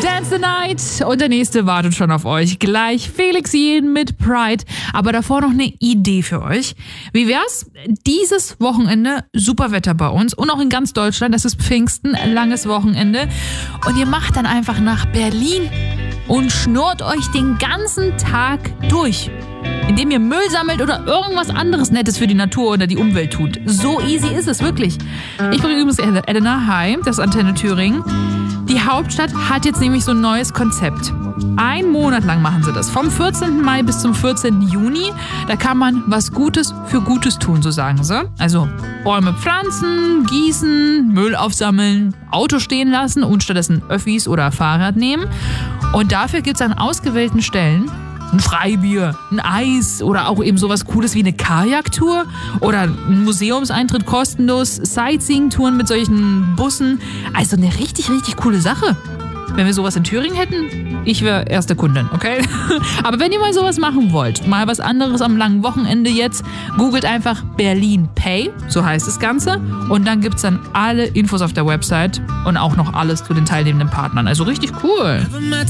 Dance the Night und der nächste wartet schon auf euch. Gleich Felix Jähn mit Pride. Aber davor noch eine Idee für euch. Wie wär's? Dieses Wochenende super Wetter bei uns und auch in ganz Deutschland. Das ist Pfingsten, langes Wochenende. Und ihr macht dann einfach nach Berlin und schnurrt euch den ganzen Tag durch. Indem ihr Müll sammelt oder irgendwas anderes Nettes für die Natur oder die Umwelt tut. So easy ist es, wirklich. Ich bin übrigens Elena, hi, das ist Antenne Thüringen. Die Hauptstadt hat jetzt nämlich so ein neues Konzept. 1 Monat lang machen sie das. Vom 14. Mai bis zum 14. Juni. Da kann man was Gutes für Gutes tun, so sagen sie. Also Bäume pflanzen, gießen, Müll aufsammeln, Auto stehen lassen und stattdessen Öffis oder Fahrrad nehmen. Und dafür gibt es an ausgewählten Stellen ein Freibier, ein Eis oder auch eben sowas Cooles wie eine Kajaktour oder ein Museumseintritt kostenlos, Sightseeing-Touren mit solchen Bussen. Also eine richtig, richtig coole Sache. Wenn wir sowas in Thüringen hätten, ich wäre erste Kundin, okay? Aber wenn ihr mal sowas machen wollt, mal was anderes am langen Wochenende jetzt, googelt einfach Berlin Pay, so heißt das Ganze. Und dann gibt's dann alle Infos auf der Website und auch noch alles zu den teilnehmenden Partnern. Also richtig cool.